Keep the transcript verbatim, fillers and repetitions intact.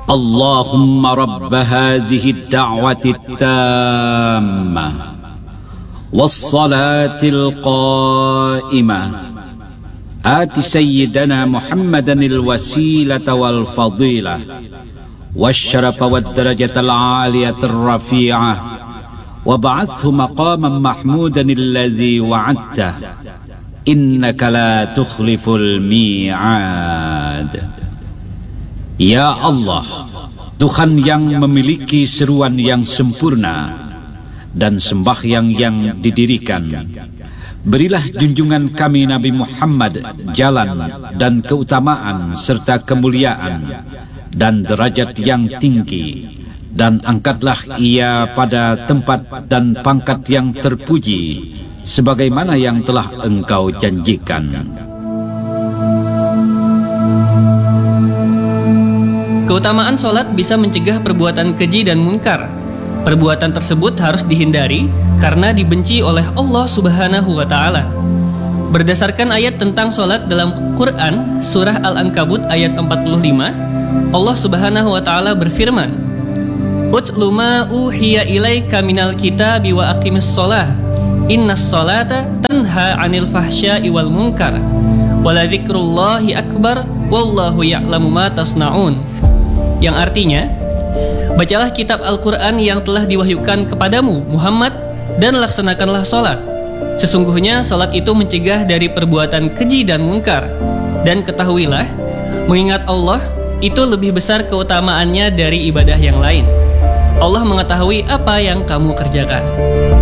Allahumma rabb hadhihi ad-da'wati at-tammah was-salati al-qa'imah ati sayyidana Muhammadan al-wasilata wal-fadilah wasyarafa wad-darajata al-'aliyata ar-rafi'ah wab'athhu maqaman mahmudan alladhi wa'adtah innaka la tukhliful mi'ad. Ya Allah, Tuhan yang memiliki seruan yang sempurna dan sembahyang yang didirikan, berilah junjungan kami Nabi Muhammad jalan dan keutamaan serta kemuliaan dan derajat yang tinggi, dan angkatlah ia pada tempat dan pangkat yang terpuji sebagaimana yang telah engkau janjikan. Keutamaan sholat bisa mencegah perbuatan keji dan munkar. Perbuatan tersebut harus dihindari karena dibenci oleh Allah Subhanahu wa Ta'ala. Berdasarkan ayat tentang sholat dalam Quran, surah Al-Ankabut ayat empat puluh lima, Allah Subhanahu wa Ta'ala berfirman, "Utlu ma uhiya ilaika minal kitabi wa aqimis sholah, innas sholata tanha 'anil fahsya'i wal munkar, wala dzikrullahi akbar, wallahu ya'lamu ma tasna'un." Yang artinya, bacalah kitab Al-Quran yang telah diwahyukan kepadamu, Muhammad, dan laksanakanlah sholat. Sesungguhnya sholat itu mencegah dari perbuatan keji dan munkar. Dan ketahuilah, mengingat Allah itu lebih besar keutamaannya dari ibadah yang lain. Allah mengetahui apa yang kamu kerjakan.